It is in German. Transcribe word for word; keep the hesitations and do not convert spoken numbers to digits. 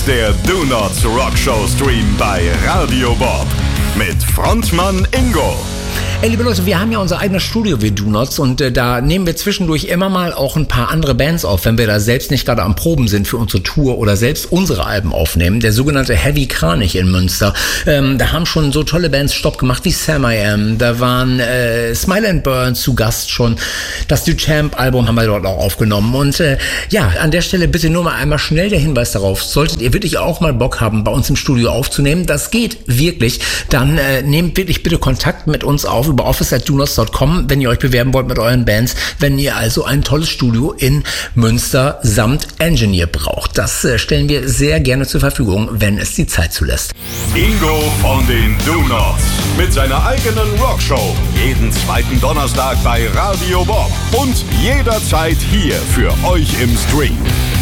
der Do Nots Rock Show Stream bei Radio Bob mit Frontmann Ingo. Ey, liebe Leute, wir haben ja unser eigenes Studio, wir Do Nots, und äh, da nehmen wir zwischendurch immer mal auch ein paar andere Bands auf, wenn wir da selbst nicht gerade am Proben sind für unsere Tour oder selbst unsere Alben aufnehmen. Der sogenannte Heavy Kranich in Münster. Ähm, da haben schon so tolle Bands Stopp gemacht wie Sam I Am. Da waren äh, Smile and Burn zu Gast schon. Das Duchamp-Album haben wir dort auch aufgenommen. Und äh, ja, an der Stelle bitte nur mal einmal schnell der Hinweis darauf. Solltet ihr wirklich auch mal Bock haben, bei uns im Studio aufzunehmen, das geht wirklich, dann äh, nehmt wirklich bitte Kontakt mit uns auf über office at do nots dot com, wenn ihr euch bewerben wollt mit euren Bands, wenn ihr also ein tolles Studio in Münster samt Engineer braucht. Das äh, stellen wir sehr gerne zur Verfügung, wenn es die Zeit zulässt. Ingo von den Do Nots mit seiner eigenen Rockshow. Jeden zweiten Donnerstag bei Radio Bob und jederzeit hier für euch im Stream.